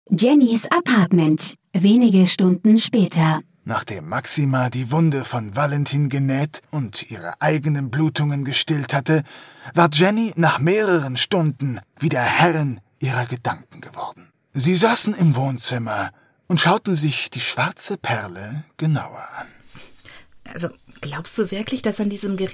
Jennys Apartment, wenige Stunden später. Nachdem Maxima die Wunde von Valentin genäht und ihre eigenen Blutungen gestillt hatte, war Jenny nach mehreren Stunden wieder Herrin ihrer Gedanken geworden. Sie saßen im Wohnzimmer und schauten sich die schwarze Perle genauer an. Also, glaubst du wirklich, dass an diesem Gerät